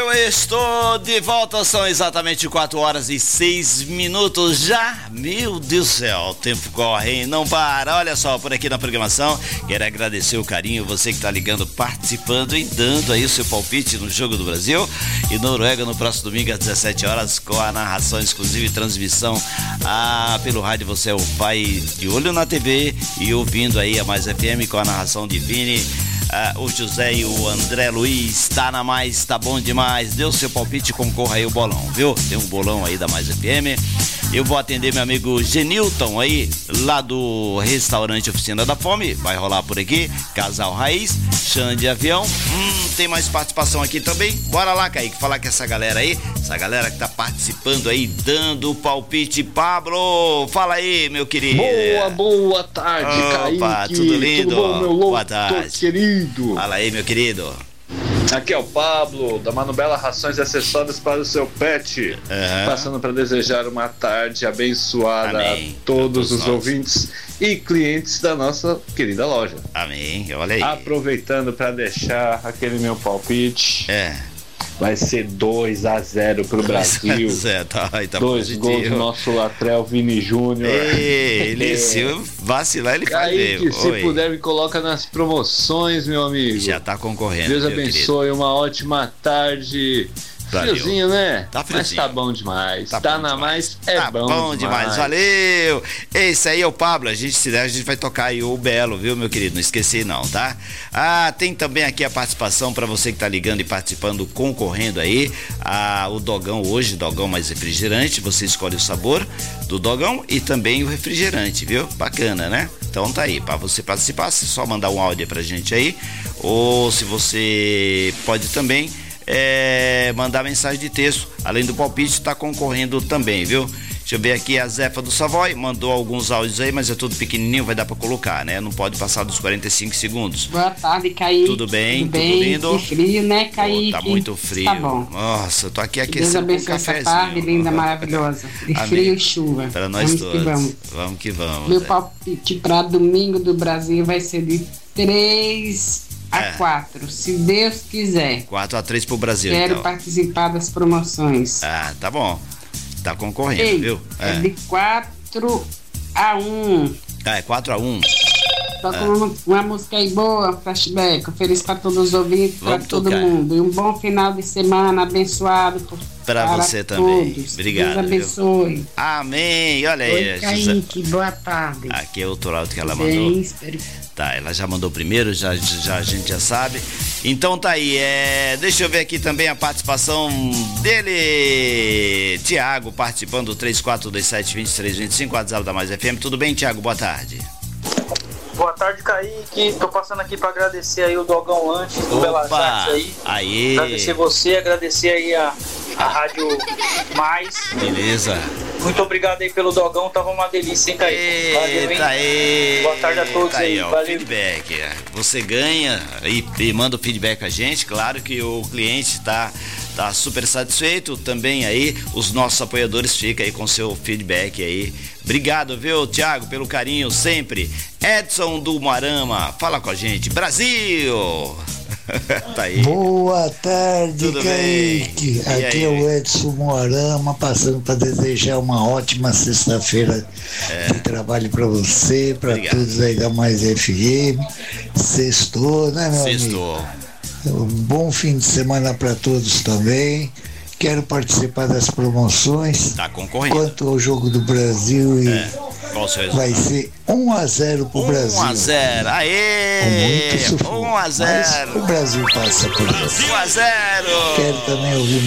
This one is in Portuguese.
Eu estou de volta, são exatamente 4h06 já. Meu Deus do céu, o tempo corre, hein? Não para. Olha só, por aqui na programação, quero agradecer o carinho, você que está ligando, participando e dando aí o seu palpite no Jogo do Brasil e Noruega no próximo domingo às 17 horas com a narração exclusiva e transmissão pelo rádio. Você vai de olho na TV e ouvindo aí a Mais FM com a narração de Vini. O José e o André Luiz, tá na Mais, tá bom demais. Dê o seu palpite e concorra aí o bolão, viu? Tem um bolão aí da Mais FM. Eu vou atender meu amigo Genilton aí, lá do restaurante Oficina da Fome. Vai rolar por aqui, Casal Raiz, Xande de Avião. Tem mais participação aqui também. Bora lá, Kaique, falar com essa galera aí. Essa galera que tá participando aí, dando o palpite. Pablo, fala aí, meu querido. Boa tarde, Kaique. Tudo lindo? Tudo bom, meu louco, boa tarde, querido. Fala aí, meu querido. Aqui é o Pablo, da Manubela Rações e Acessórios para o seu pet. Passando para desejar uma tarde abençoada. Amém. A todos os ouvintes e clientes da nossa querida loja. Amém, olha aí. Aproveitando para deixar aquele meu palpite. Vai ser 2-0 pro Brasil. 2 gols do nosso lateral Vini Júnior. Se vacilar, ele faz mesmo. Se puder, me coloca nas promoções, meu amigo. Já tá concorrendo. Deus abençoe, querido. Uma ótima tarde. Valeu. Friozinho, né? Tá friozinho. Mas tá bom demais. Tá na demais. Mais tá bom demais. Valeu. Esse aí é o Pablo. A gente vai tocar aí o Belo, viu, meu querido? Não esqueci não, tá? Tem também aqui a participação para você que tá ligando e participando, concorrendo aí. O dogão hoje, dogão mais refrigerante. Você escolhe o sabor do dogão e também o refrigerante, viu? Bacana, né? Então tá aí, para você participar, é só mandar um áudio pra gente aí. Ou se você pode também mandar mensagem de texto, além do palpite, tá concorrendo também, viu? Deixa eu ver aqui, a Zefa do Savoy mandou alguns áudios aí, mas é tudo pequenininho, vai dar pra colocar, né? Não pode passar dos 45 segundos. Boa tarde, Kaique. Tudo bem? Tudo lindo? Que frio, né, Kaique? Tá muito frio. Tá bom. Nossa, eu tô aqui aquecendo Deus abençoe com um cafezinho. Essa tarde linda, maravilhosa. De frio e chuva. Para nós todos. Vamos que vamos. Meu palpite pra domingo do Brasil vai ser de 3-4, se Deus quiser. 4-3 pro Brasil. Quero então participar das promoções. Tá bom. Tá concorrendo, viu? De 4-1. 4-1. Toca uma música aí boa, flashback, feliz para todos os ouvintes, para todo mundo. E um bom final de semana abençoado para você também. Todos. Obrigado. Deus abençoe. Viu? Amém. Olha aí. Oi, Kaique, boa tarde. Aqui é outro áudio que ela mandou. Espero. Ela já mandou primeiro, já a gente já sabe. Então tá aí, deixa eu ver aqui também a participação dele, Tiago, participando do 3427-2325, WhatsApp da Mais FM. Tudo bem, Tiago? Boa tarde. Boa tarde, Kaique. Tô passando aqui para agradecer aí o Dogão Lanches do Belas Artes aí. Agradecer você, agradecer aí a Rádio Mais. Beleza. Muito obrigado aí pelo Dogão, tava uma delícia, hein, Kaique? Valeu, hein? Boa tarde a todos aí. Valeu. Feedback. Você ganha e manda o feedback a gente. Claro que o cliente tá super satisfeito também aí. Os nossos apoiadores ficam aí com seu feedback aí. Obrigado, viu, Thiago, pelo carinho sempre. Edson do Moarama, fala com a gente. Brasil! Tá aí. Boa tarde, tudo Kaique. Bem? Aqui é o Edson Moarama, passando para desejar uma ótima sexta-feira de trabalho para você, para todos aí da Mais FM. Sextou, né, meu amigo? Um bom fim de semana para todos também. Quero participar das promoções. Tá concorrendo. Quanto ao Jogo do Brasil, vai ser 1-0 pro Brasil. 1-0. Aê! Com muito sufoco. 1-0. Mas o Brasil passa por isso. 1-0. Quero também ouvir